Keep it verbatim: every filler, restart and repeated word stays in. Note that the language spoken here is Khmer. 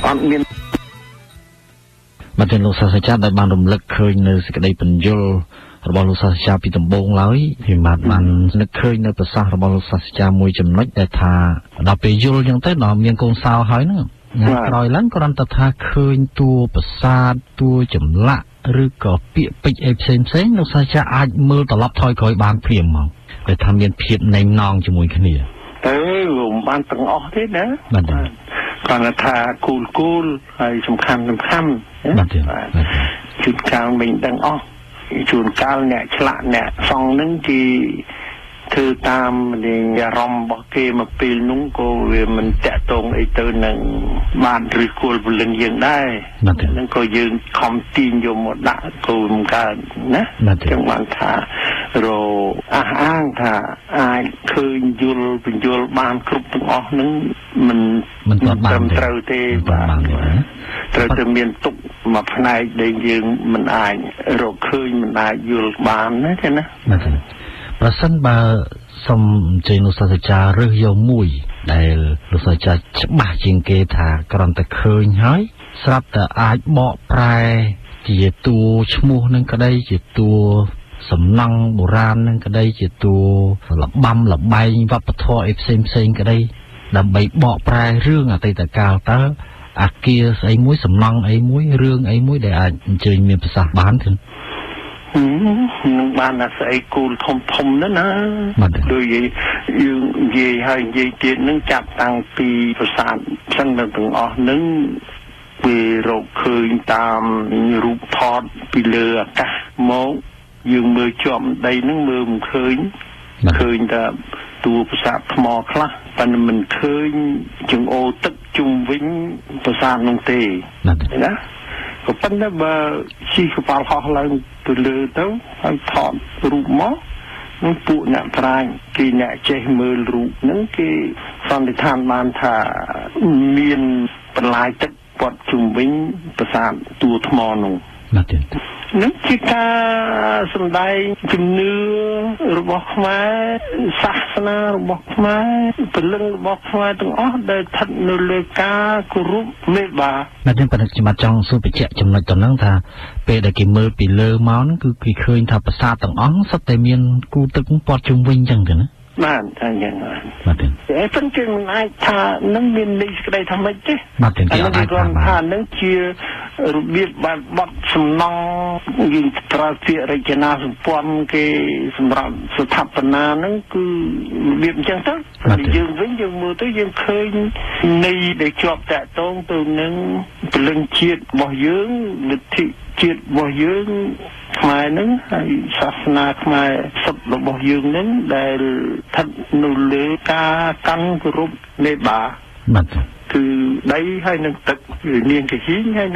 អត់មានបើទាំងលោកសាស្ត្រាចារ្យដែលបានរំលឹកឃើញនៅសេចក្តីបញ្យលរបស់លោកសាស្ត្រាចារ្យពីដំបូងឡើយពីបាទបាននឹកឃើញនៅប្រសាសន៍របស់លោកសាស្ត្រាចារ្យមួយចំណុចដែលថាដល់ពេលយល់អញ្ចឹងទៅដល់មានកូនសោហើយហ្នឹងថ្ងៃក្រោយឡើងគ្រាន់តែថាឃើញតួប្រាសាទតួចម្លាក់ឬក៏ពាក្យពេចន៍អីផ្សេងផ្សេងលោកសាស្ត្រាចារ្យអាចមើលត្រឡប់ថយក្រោយបានព្រាមហ្មងតែថាមានភាពណែងណងជាមួយគ្នាទៅមិនបានទាំងអស់ទេណាបាទគាត់ថាគូលគូលហើយសំខាន់សំខាន់បាទជួនកាលមិនដឹងអស់ជួនកាលអ្នកឆ្លាក់អ្នកសង់នឹងគេធ្វើតាមនាងអារម្មណ៍របស់គេមកពេលនោះក៏វាមិនតាក់ទងអីទៅនឹងបានឬគល់ពលឹងយើងដែរហ្នឹងក៏យើងខំទាញយកមកដាក់គោលមិនកើតណាចឹងបានថារអះអាងថាអាចឃើញយល់បញ្យល់បានគ្រប់ទាំងអស់ហ្នឹងមិនមិនបានត្រូវទេបាទត្រូវតែមានទុកមួយផ្នែកដែលយើងមិនអាចរកឃើញមិនអាចយល់បានណាចឹងណាប្រសិនបើសូមអញ្ជើញលោកសាស្ត្រាចារ្យរើសយកមួយដែលលោកសាស្ត្រាចារ្យច្បាស់ជាងគេថាគ្រាន់តែឃើញហើយស្រាប់តែអាចបកប្រែជាតួឈ្មោះនឹងក្តីជាតួសំណង់បុរាណនឹងក្តីជាតួលបាំលបែងវប្បធម៌អីផ្សេងផ្សេងក្តីដើម្បីបកប្រែរឿងអតីតកាលតើអាគារស្អីមួយសំណង់អីមួយរឿងអីមួយដែលអាចអញ្ជើញមានប្រសាសន៍បានទេនឹងបានអាស្អីគូលធំធំណាណាដូចយើងនិយាយហើយនិយាយទៀតនឹងចាប់តាំងពីប្រាសាទចឹងទាំងអស់នឹងវារកឃើញតាមរូបថតពីលើអាកាសមកយើងមើលជាប់ដីនឹងមើលមិនឃើញឃើញតែតួប្រាសាទថ្មខ្លះប៉ុន្តែមិនឃើញចង្អូរទឹកជុំវិញប្រាសាទនោះទេណាក៏ប៉ុន្តែបើជិះកប៉ាល់ហោះឡើងទៅលើទៅហើយថតរូបមកនឹងពួកអ្នកប្រាជ្ញគេអ្នកចេះមើលរូបហ្នឹងគេសន្និដ្ឋានបានថាមានបន្លាយទឹកព័ទ្ធជុំវិញប្រាសាទតួថ្មនោះណាស់ទៀតនឹងជាការសម្ដែងជំនឿរបស់ខ្មែរសាសនារបស់ខ្មែរពលឹងរបស់ខ្មែរទាំងអស់ដែលស្ថិតនៅលើការគោរពមេបាណាស់ទៀតប៉ុន្តែខ្ញុំចង់សួរបញ្ជាក់ចំណុចទៅហ្នឹងថាពេលដែលគេមើលពីលើមកហ្នឹងគឺគេឃើញថាប្រាសាទទាំងអស់សុទ្ធតែមានគូទឹកព័ទ្ធជុំវិញអញ្ចឹងទេណាបាទអញ្ចឹងបាទទេអីប៉ុន្តែមិនអាចថានឹងមានន័យស្ដីថាម៉េចទេបាទទេគេអាចថានឹងជារបៀបបែបបត់សំណង់យើងប្រើពាក្យរចនាសម្ព័ន្ធគេសម្រាប់ស្ថាបនាហ្នឹងគឺរបៀបអញ្ចឹងទៅយើងវិញយើងមើលទៅយើងឃើញន័យដែលជាប់តាក់ទងទៅនឹងពលឹងជាតិរបស់យើងលទ្ធិជាតិរបស់យើងខ្មែរហ្នឹងហើយសាសនាខ្មែរសុទ្ធរបស់យើងហ្នឹងដែលស្ថិតនៅលើការកាន់គោរពមេបាបាទគឺដីហើយនឹងទឹកនាងកហ៊ីងហើយ